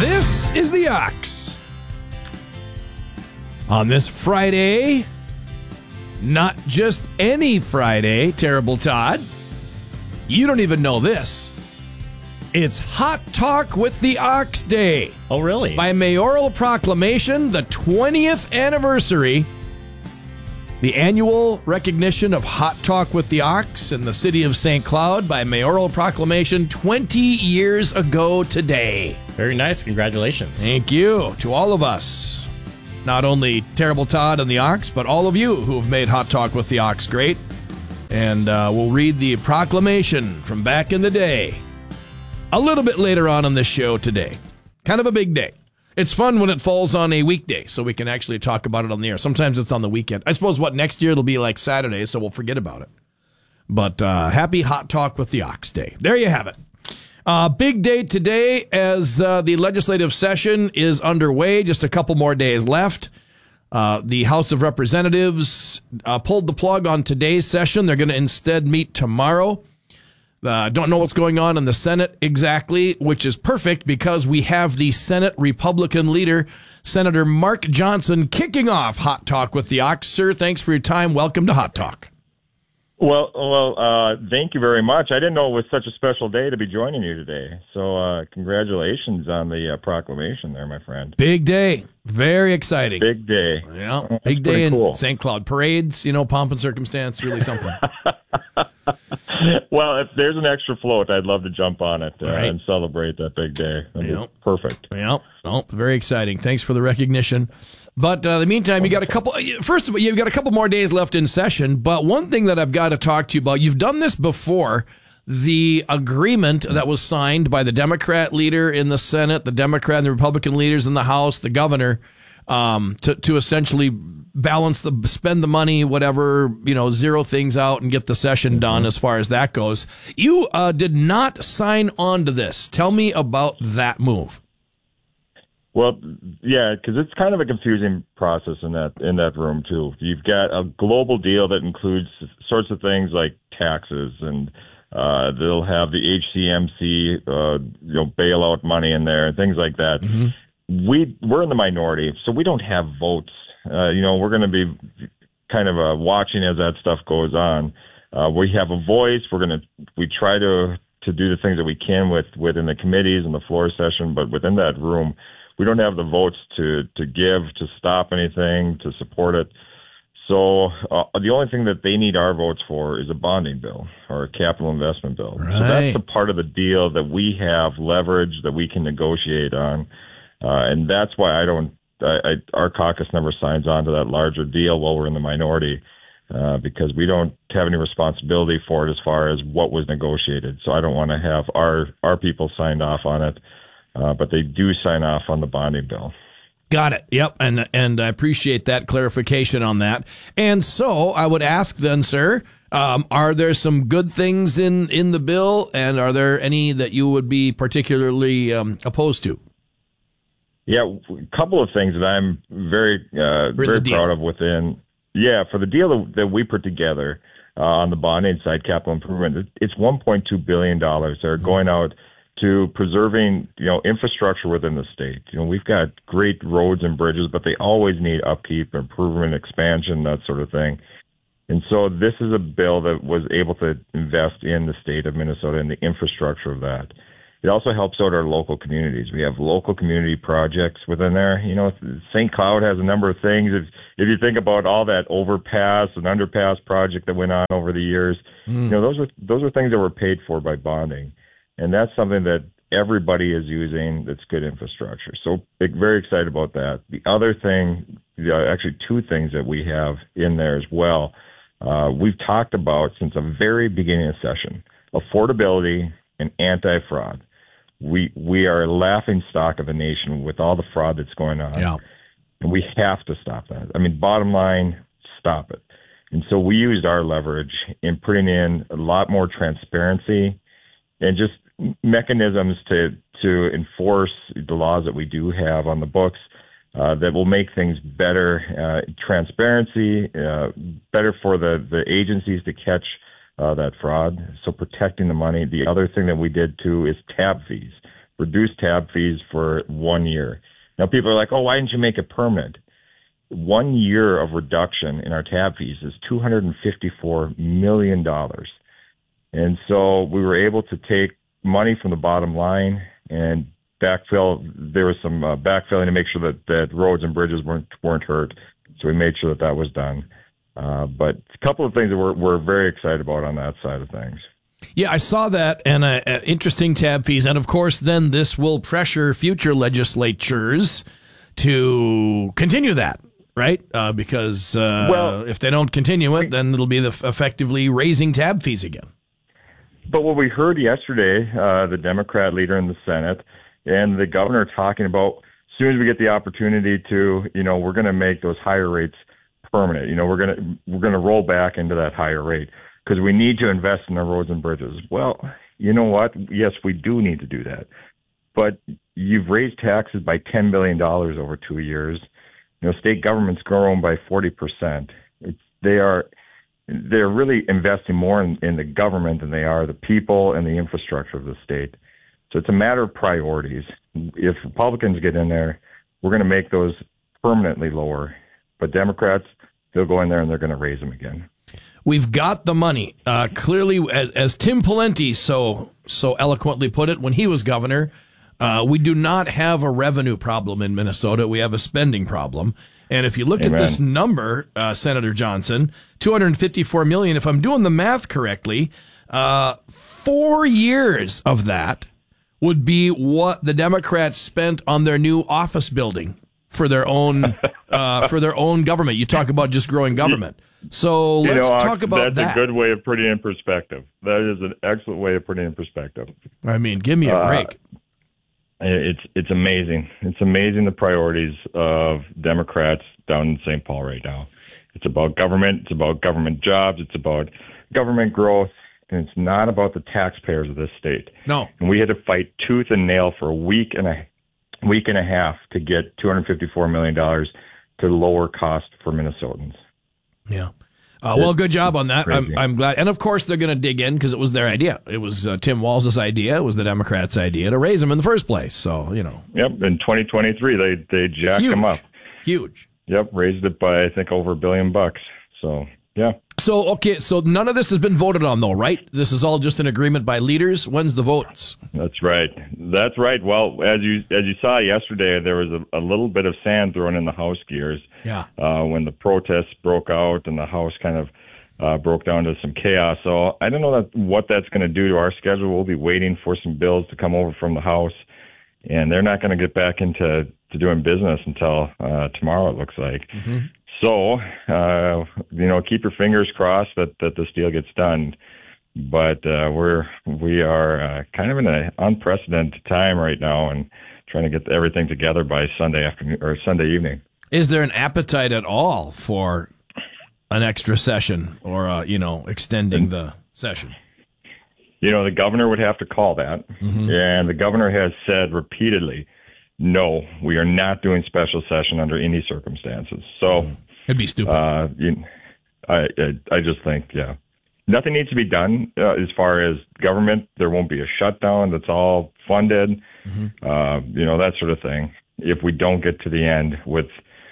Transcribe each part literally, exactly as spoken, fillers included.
This is the Ox. On this Friday, not just any Friday, Terrible Todd. You don't even know this. It's Hot Talk with the Ox Day. Oh, really? By mayoral proclamation, the twentieth anniversary. The annual recognition of Hot Talk with the Ox in the city of Saint Cloud by mayoral proclamation twenty years ago today. Very nice. Congratulations. Thank you to all of us. Not only Terrible Todd and the Ox, but all of you who have made Hot Talk with the Ox great. And uh, we'll read the proclamation from back in the day a little bit later on in this show today. Kind of a big day. It's fun when it falls on a weekday, so we can actually talk about it on the air. Sometimes it's on the weekend. I suppose, what, next year it'll be like Saturday, so we'll forget about it. But uh, happy Hot Talk with the Ox Day. There you have it. Uh, big day today as uh, the legislative session is underway. Just a couple more days left. Uh, the House of Representatives uh, pulled the plug on today's session. They're going to instead meet tomorrow. I uh, don't know what's going on in the Senate exactly, which is perfect because we have the Senate Republican leader, Senator Mark Johnson, kicking off Hot Talk with the Ox. Sir, thanks for your time. Welcome to Hot Talk. Well, well, uh, thank you very much. I didn't know it was such a special day to be joining you today. So uh, congratulations on the uh, proclamation there, my friend. Big day. Very exciting. Big day. Yeah, That's big day in cool. Saint Cloud. Parades, you know, pomp and circumstance, really something. Well, if there's an extra float, I'd love to jump on it uh, right. and celebrate that big day. That'd be Yep. perfect. Yeah, oh, very exciting. Thanks for the recognition. But uh, in the meantime, you got a couple. First of all, you've got a couple more days left in session. But one thing that I've got to talk to you about, you've done this before. The agreement that was signed by the Democrat leader in the Senate, the Democrat and the Republican leaders in the House, the governor, um, to to essentially balance the spend the money, whatever, you know, zero things out and get the session done. Mm-hmm. As far as that goes, you uh, did not sign on to this. Tell me about that move. Well, yeah, because it's kind of a confusing process in that in that room too. You've got a global deal that includes sorts of things like taxes, and uh, they'll have the H C M C, uh, you know, bailout money in there and things like that. Mm-hmm. We we're in the minority, so we don't have votes. Uh, you know, we're going to be kind of uh, watching as that stuff goes on. Uh, we have a voice. We're going to we try to to do the things that we can with within the committees and the floor session, but within that room, we don't have the votes to, to give, to stop anything, to support it. So uh, the only thing that they need our votes for is a bonding bill or a capital investment bill. Right. So that's the part of the deal that we have leverage that we can negotiate on. Uh, and that's why I don't, I, I, our caucus never signs on to that larger deal while we're in the minority, uh, because we don't have any responsibility for it as far as what was negotiated. So I don't want to have our, our people signed off on it. Uh, but they do sign off on the bonding bill. Got it. Yep. And and I appreciate that clarification on that. And so I would ask then, sir, um, are there some good things in, in the bill, and are there any that you would be particularly um, opposed to? Yeah, a couple of things that I'm very uh, very proud of within. Yeah, for the deal that, that we put together uh, on the bonding side, capital improvement, it's one point two billion dollars. They're mm-hmm. going out to preserving, you know, infrastructure within the state. You know, we've got great roads and bridges, but they always need upkeep, improvement, expansion, that sort of thing. And so this is a bill that was able to invest in the state of Minnesota and the infrastructure of that. It also helps out our local communities. We have local community projects within there. You know, Saint Cloud has a number of things. If, if you think about all that overpass and underpass project that went on over the years, mm. you know, those are those are things that were paid for by bonding. And that's something that everybody is using that's good infrastructure. So very excited about that. The other thing, actually two things that we have in there as well, uh, we've talked about since the very beginning of session, affordability and anti-fraud. We we are a laughing stock of a nation with all the fraud that's going on. Yeah. And we have to stop that. I mean, bottom line, stop it. And so we used our leverage in putting in a lot more transparency and just mechanisms to to enforce the laws that we do have on the books uh, that will make things better, uh, transparency, uh, better for the, the agencies to catch uh, that fraud, so protecting the money. The other thing that we did, too, is tab fees reduce tab fees for one year. Now, people are like, oh, why didn't you make it permanent? One year of reduction in our tab fees is two hundred fifty-four million dollars. And so we were able to take money from the bottom line and backfill. There was some uh, backfilling to make sure that, that roads and bridges weren't weren't hurt. So we made sure that that was done. Uh, but a couple of things that we're, we're very excited about on that side of things. Yeah, I saw that, and uh, uh, interesting tab fees. And, of course, then this will pressure future legislatures to continue that, right? Uh, because uh, well, if they don't continue it, then it'll be the, effectively raising tab fees again. But what we heard yesterday, uh, the Democrat leader in the Senate and the governor talking about, as soon as we get the opportunity to, you know, we're going to make those higher rates permanent. You know, we're going to we're going to roll back into that higher rate because we need to invest in the roads and bridges. Well, you know what? Yes, we do need to do that. But you've raised taxes by ten billion dollars over two years. You know, state governments grown by forty percent. It's, they are they're really investing more in, in the government than they are the people and the infrastructure of the state. So it's a matter of priorities. If Republicans get in there, we're going to make those permanently lower. But Democrats, they'll go in there and they're going to raise them again. We've got the money. Uh, clearly, as, as Tim Pawlenty so so eloquently put it when he was governor, uh, we do not have a revenue problem in Minnesota. We have a spending problem. And if you look Amen. At this number, uh, Senator Johnson, two hundred fifty-four million dollars, if I'm doing the math correctly, uh, four years of that would be what the Democrats spent on their new office building for their own uh, for their own government. You talk about just growing government. So let's you know, talk about that's that. That's a good way of putting it in perspective. That is an excellent way of putting it in perspective. I mean, give me a break. Uh, it's it's amazing. It's amazing the priorities of Democrats down in Saint Paul right now. It's about government. It's about government jobs. It's about government growth. And it's not about the taxpayers of this state. No. And we had to fight tooth and nail for a week and a week and a half to get two hundred fifty-four million dollars to lower cost for Minnesotans. Yeah. Uh, well, good job on that. I'm, I'm glad. And, of course, they're going to dig in because it was their idea. It was uh, Tim Walz's idea. It was the Democrats' idea to raise them in the first place. So, you know. Yep. In twenty twenty-three, they, they jacked Huge. them up. Huge. Yep. Raised it by, I think, over a billion bucks. So, yeah. So, okay, so none of this has been voted on, though, right? This is all just an agreement by leaders. When's the votes? That's right. That's right. Well, as you as you saw yesterday, there was a, a little bit of sand thrown in the House gears. Yeah. Uh, when the protests broke out and the House kind of uh, broke down to some chaos. So I don't know that, what that's going to do to our schedule. We'll be waiting for some bills to come over from the House, and they're not going to get back into to doing business until uh, tomorrow, it looks like. Mm-hmm. So, uh, you know, keep your fingers crossed that, that this deal gets done. But uh, we're we are uh, kind of in an unprecedented time right now, and trying to get everything together by Sunday afternoon or Sunday evening. Is there an appetite at all for an extra session or uh, you know extending the session? You know, the governor would have to call that, mm-hmm. and the governor has said repeatedly, no, we are not doing special session under any circumstances. So. Mm-hmm. It'd be stupid. Uh, you, I, I I just think, yeah, nothing needs to be done uh, as far as government. There won't be a shutdown. That's all funded. Mm-hmm. Uh, you know, that sort of thing. If we don't get to the end with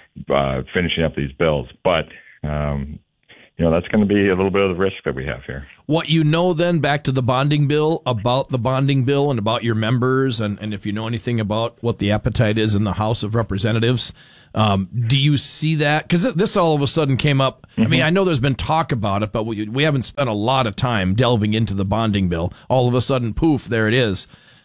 uh, finishing up these bills, but um, you know, that's going to be a little bit of the risk that we have here. What you know, then, back to the bonding bill, about the bonding bill and about your members, and, and if you know anything about what the appetite is in the House of Representatives, um, do you see that? Because this all of a sudden came up. Mm-hmm. I mean, I know there's been talk about it, but we, we haven't spent a lot of time delving into the bonding bill. All of a sudden, poof, there it is.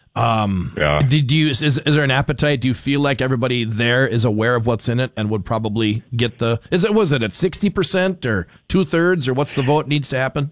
Um, yeah. Do, do you, is, is there an appetite? Do you feel like everybody there is aware of what's in it and would probably get the, is it, was it at sixty percent or two thirds or what's the vote needs to happen?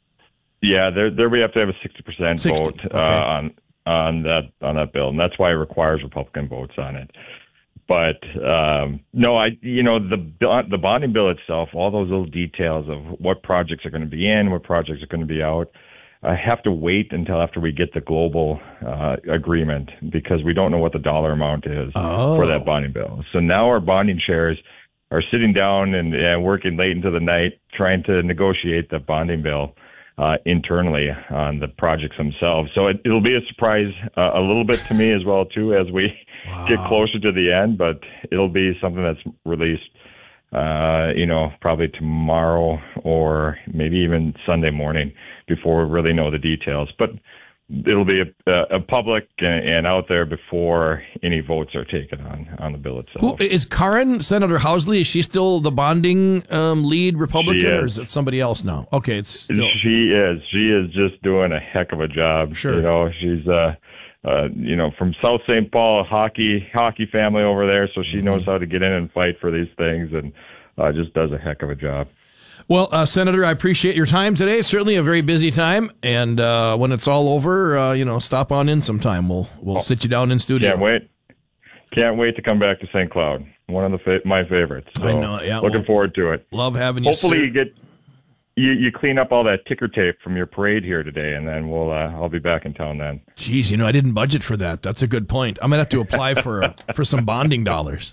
Yeah, there, there we have to have a sixty percent vote okay. uh, on, on that, on that bill. And that's why it requires Republican votes on it. But, um, no, I, you know, the, the bonding bill itself, all those little details of what projects are going to be in, what projects are going to be out, I have to wait until after we get the global uh, agreement because we don't know what the dollar amount is oh. for that bonding bill. So now our bonding chairs are sitting down and, and working late into the night trying to negotiate the bonding bill uh, internally on the projects themselves. So it, it'll be a surprise uh, a little bit to me as well, too, as we wow. get closer to the end, but it'll be something that's released, uh, you know, probably tomorrow or maybe even Sunday morning before we really know the details. But it'll be a, a public and, and out there before any votes are taken on, on the bill itself. Who, is Karen, Senator Housley, is she still the bonding um, lead Republican, is. or is it somebody else now? Okay, it's still... She is. She is just doing a heck of a job. Sure. You know, she's, uh, uh, you know, from South Saint Paul, hockey hockey family over there, so she mm-hmm. knows how to get in and fight for these things and uh, just does a heck of a job. Well, uh, Senator, I appreciate your time today. Certainly a very busy time, and uh, when it's all over, uh, you know, stop on in sometime. We'll we'll oh, sit you down in studio. Can't wait. Can't wait to come back to Saint Cloud. One of the fa- my favorites. So I know. Yeah, looking well, forward to it. Love having you. Hopefully, sir. you get you, you clean up all that ticker tape from your parade here today, and then we'll uh, I'll be back in town then. Jeez, you know, I didn't budget for that. That's a good point. I'm gonna have to apply for uh, for some bonding dollars.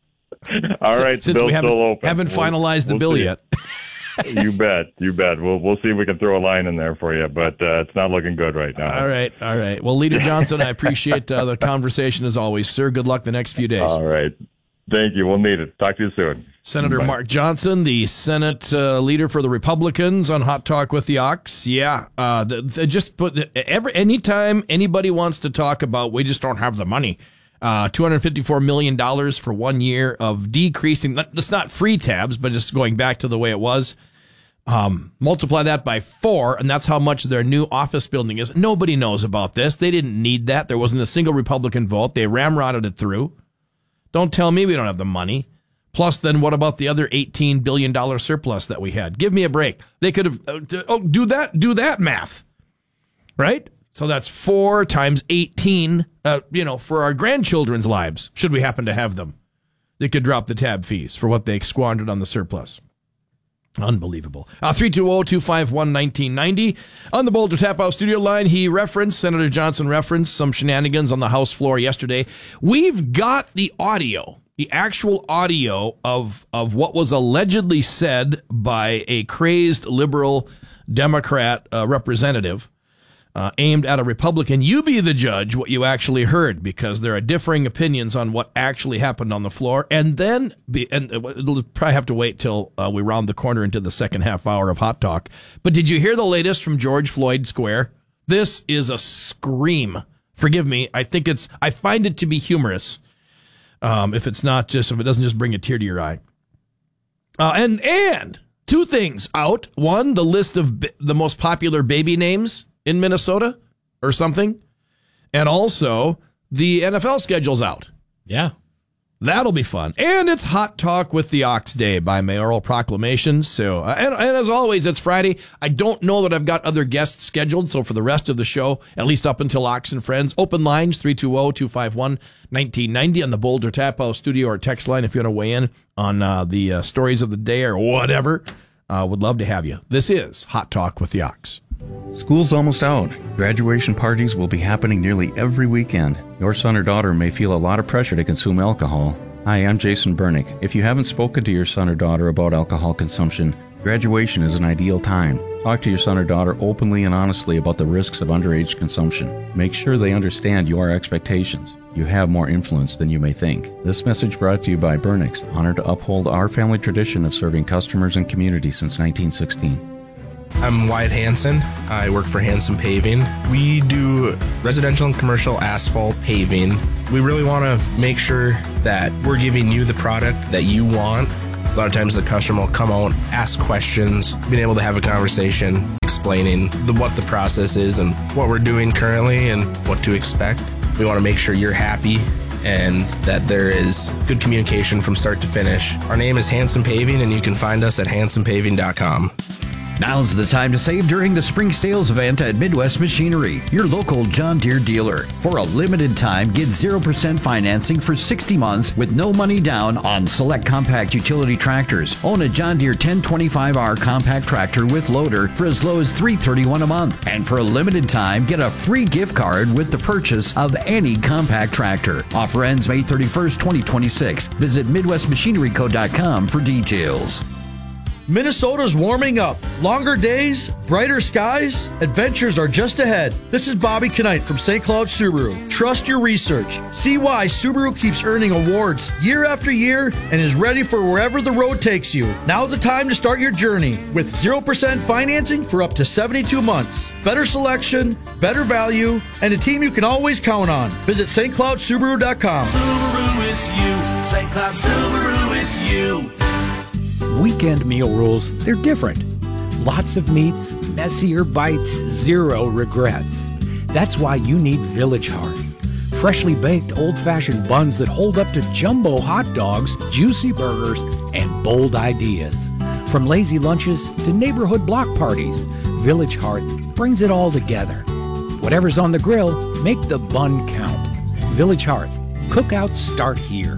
All right, since bill's we haven't still open. haven't we'll, finalized the we'll bill see. yet. You bet, you bet. We'll we'll see if we can throw a line in there for you, but uh, it's not looking good right now. All right, all right. Well, Leader Johnson, I appreciate uh, the conversation as always, sir. Good luck the next few days. All right, thank you. We'll need it. Talk to you soon. Senator Bye. Mark Johnson, the Senate uh, leader for the Republicans on Hot Talk with the Ox. Yeah, uh, the, the, just put every anytime anybody wants to talk about, we just don't have the money. Uh, two hundred fifty-four million dollars for one year of decreasing. That's not free tabs, but just going back to the way it was. Um, multiply that by four, and that's how much their new office building is. Nobody knows about this. They didn't need that. There wasn't a single Republican vote. They ramrodded it through. Don't tell me we don't have the money. Plus, then what about the other eighteen billion dollars surplus that we had? Give me a break. They could have, uh, oh, do that, do that math, right? So that's four times eighteen, uh, you know, for our grandchildren's lives, should we happen to have them. They could drop the tab fees for what they squandered on the surplus. Unbelievable. Uh, three two zero, two five one, one nine nine zero. On the Boulder Tap House studio line, he referenced, Senator Johnson referenced some shenanigans on the House floor yesterday. We've got the audio, the actual audio of, of what was allegedly said by a crazed liberal Democrat uh, representative. Uh, aimed at a Republican. You be the judge what you actually heard, because there are differing opinions on what actually happened on the floor. And then, be, and it'll probably have to wait till uh, we round the corner into the second half hour of Hot Talk. But did you hear the latest from George Floyd Square? This is a scream. Forgive me. I think it's, I find it to be humorous. Um, if it's not just, if it doesn't just bring a tear to your eye. Uh, and, and two things out. One, the list of b- the most popular baby names in Minnesota or something. And also the N F L schedule's out. Yeah. That'll be fun. And it's Hot Talk with the Ox Day by mayoral proclamation. So, uh, and, and as always, it's Friday. I don't know that I've got other guests scheduled. So for the rest of the show, at least up until Ox and Friends, open lines three two zero, two five one, one nine nine zero on the Boulder Tap House studio or text line if you want to weigh in on uh, the uh, stories of the day or whatever. Uh, would love to have you. This is Hot Talk with the Ox. School's almost out. Graduation parties will be happening nearly every weekend. Your son or daughter may feel a lot of pressure to consume alcohol. Hi, I'm Jason Bernick. If you haven't spoken to your son or daughter about alcohol consumption, graduation is an ideal time. Talk to your son or daughter openly and honestly about the risks of underage consumption. Make sure they understand your expectations. You have more influence than you may think. This message brought to you by Bernick's, honored to uphold our family tradition of serving customers and community since nineteen sixteen. I'm Wyatt Hansen. I work for Hansen Paving. We do residential and commercial asphalt paving. We really want to make sure that we're giving you the product that you want. A lot of times the customer will come out, ask questions, being able to have a conversation, explaining the, what the process is and what we're doing currently and what to expect. We want to make sure you're happy and that there is good communication from start to finish. Our name is Hansen Paving, and you can find us at hansen paving dot com. Now's the time to save during the spring sales event at Midwest Machinery, your local John Deere dealer. For a limited time, get zero percent financing for sixty months with no money down on select compact utility tractors. Own a John Deere ten twenty-five R compact tractor with loader for as low as three hundred thirty-one dollars a month. And for a limited time, get a free gift card with the purchase of any compact tractor. Offer ends May thirty-first, twenty twenty-six. Visit midwest machinery co dot com for details. Minnesota's warming up. Longer days, brighter skies, adventures are just ahead. This is Bobby Knight from Saint Cloud Subaru. Trust your research. See why Subaru keeps earning awards year after year and is ready for wherever the road takes you. Now's the time to start your journey with zero percent financing for up to seventy-two months. Better selection, better value, and a team you can always count on. Visit S T Cloud Subaru dot com. Subaru, it's you. Saint Cloud Subaru, it's you. Weekend meal rules, they're different. Lots of meats, messier bites, zero regrets. That's why you need Village Hearth. Freshly baked old-fashioned buns that hold up to jumbo hot dogs, juicy burgers, and bold ideas. From lazy lunches to neighborhood block parties, Village Hearth brings it all together. Whatever's on the grill, make the bun count. Village Hearth. Cookouts start here.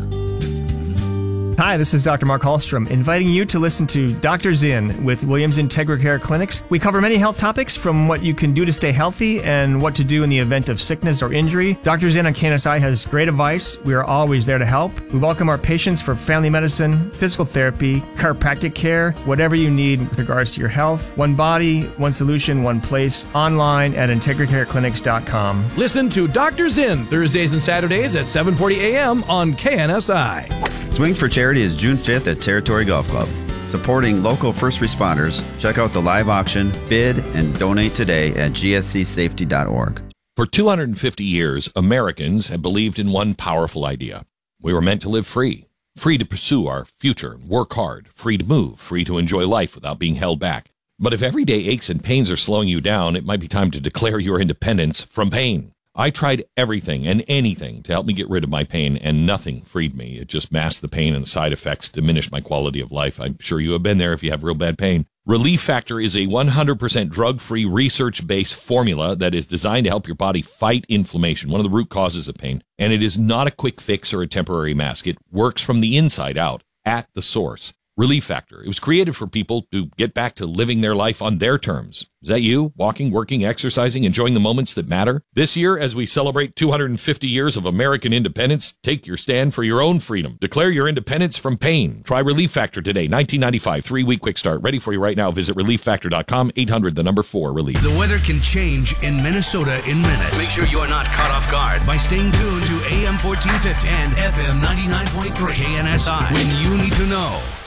Hi, this is Doctor Mark Hallstrom, inviting you to listen to Doctor Zinn with Williams Integra Care Clinics. We cover many health topics, from what you can do to stay healthy and what to do in the event of sickness or injury. Doctor Zinn on K N S I has great advice. We are always there to help. We welcome our patients for family medicine, physical therapy, chiropractic care, whatever you need with regards to your health. One body, one solution, one place. Online at integra care clinics dot com. Listen to Doctor Zinn Thursdays and Saturdays at seven forty a.m. on K N S I. Swing for Charity is June fifth at Territory Golf Club. Supporting local first responders, check out the live auction, bid, and donate today at g s c safety dot org. For two hundred fifty years, Americans have believed in one powerful idea. We were meant to live free, free to pursue our future and work hard, free to move, free to enjoy life without being held back. But if everyday aches and pains are slowing you down, it might be time to declare your independence from pain. I tried everything and anything to help me get rid of my pain, and nothing freed me. It just masked the pain, and the side effects diminished my quality of life. I'm sure you have been there if you have real bad pain. Relief Factor is a one hundred percent drug-free, research-based formula that is designed to help your body fight inflammation, one of the root causes of pain. And it is not a quick fix or a temporary mask. It works from the inside out, at the source. Relief Factor. It was created for people to get back to living their life on their terms. Is that you? Walking, working, exercising, enjoying the moments that matter? This year, as we celebrate two hundred fifty years of American independence, take your stand for your own freedom. Declare your independence from pain. Try Relief Factor today. nineteen ninety-five, three-week quick start. Ready for you right now. Visit relief factor dot com, eight hundred, the number four, relief. The weather can change in Minnesota in minutes. Make sure you are not caught off guard by staying tuned to A M fourteen fifty and F M ninety-nine point three K N S I when you need to know.